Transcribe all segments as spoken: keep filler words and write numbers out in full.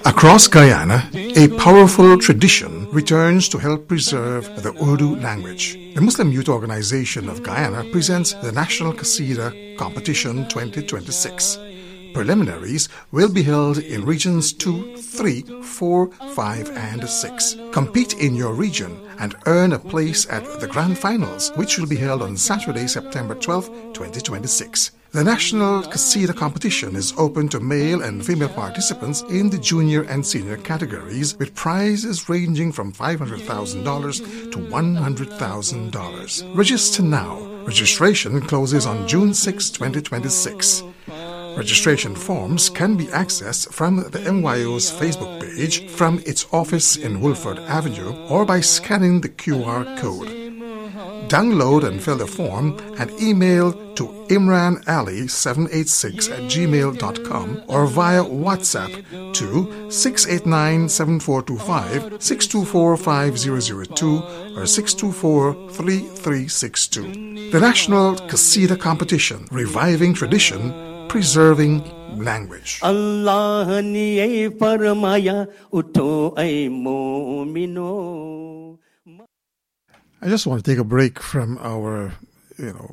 Across Guyana, a powerful tradition returns to help preserve the Urdu language. The Muslim Youth Organization of Guyana presents the National Qasida Competition twenty twenty-six. Preliminaries will be held in regions two, three, four, five, and six. Compete in your region and earn a place at the Grand Finals, which will be held on Saturday, September twelfth, twenty twenty-six. The National Qasida Competition is open to male and female participants in the junior and senior categories, with prizes ranging from five hundred thousand dollars to one hundred thousand dollars. Register now. Registration closes on June sixth, twenty twenty-six. Registration forms can be accessed from the M Y O's Facebook page, from its office in Woolford Avenue, or by scanning the Q R code. Download and fill the form and email to imran ali seven eight six at gmail dot com or via WhatsApp to six eight nine, seven four two five, six two four, five zero zero two or six two four, three three six two. The National Qasida Competition, reviving tradition, preserving language. Allah ne farmaya utho ay mu'mino. I just want to take a break from our, you know,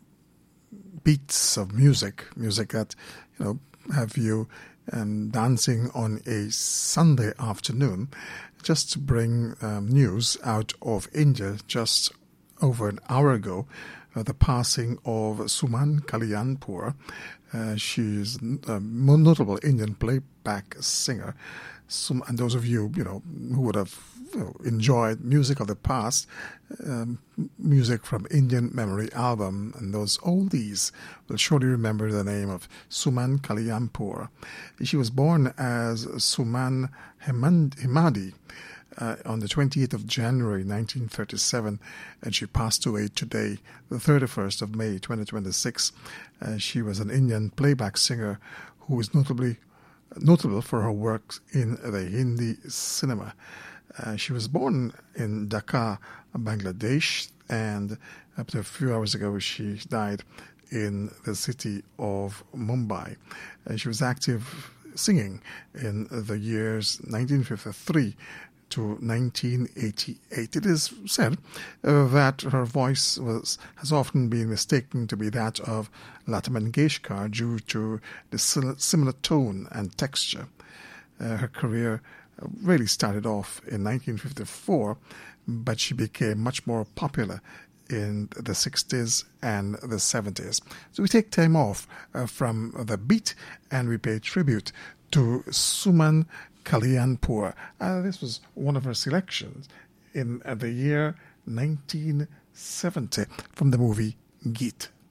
beats of music, music that, you know, have you um, dancing on a Sunday afternoon, just to bring um, news out of India just over an hour ago, uh, the passing of Suman Kalyanpur. Uh, she's a notable Indian playback singer. Some, and those of you, you know, who would have you know, enjoyed music of the past, um, music from Indian Memory Album, and those oldies will surely remember the name of Suman Kalyanpur. She was born as Suman Himadi uh, on the twenty-eighth of January, nineteen thirty-seven, and she passed away today, the thirty-first of May, twenty twenty-six. Uh, she was an Indian playback singer who is notably notable for her work in the Hindi cinema. Uh, she was born in Dhaka, Bangladesh, and up to a few hours ago she died in the city of Mumbai. Uh, she was active singing in the years nineteen fifty-three to nineteen eighty-eight. It is said uh, that her voice was has often been mistaken to be that of Lata Mangeshkar due to the similar tone and texture. Uh, her career really started off in nineteen fifty-four, but she became much more popular in the sixties and the seventies. So we take time off uh, from the beat and we pay tribute to Suman Kalyanpur. Uh, this was one of her selections in uh, the year nineteen seventy from the movie Geet.